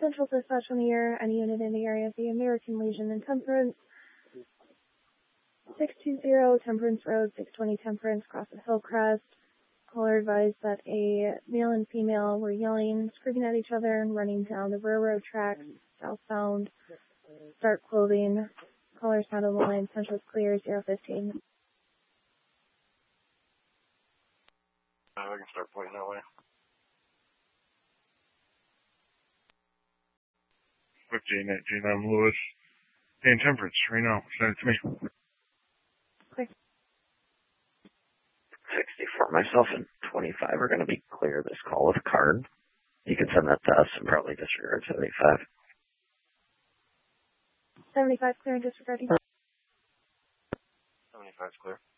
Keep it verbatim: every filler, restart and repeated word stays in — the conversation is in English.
Central Dispatch on the air, any unit in the area of the American Legion in Temperance. six two zero Temperance Road, six twenty Temperance, across the Hillcrest. Caller advised that a male and female were yelling, screaming at each other, and running down the railroad tracks, southbound. Dark clothing. Caller sound on the line. Central's clear, zero fifteen. Uh, I can start playing that way. fifteen at G nine Lewis. In Temperance, right now. Send it to me. Quick. sixty-four, myself and twenty-five are going to be clear this call with a card. You can send that to us and probably disregard seventy-five. seventy-five clear and disregarding. seventy-five's clear.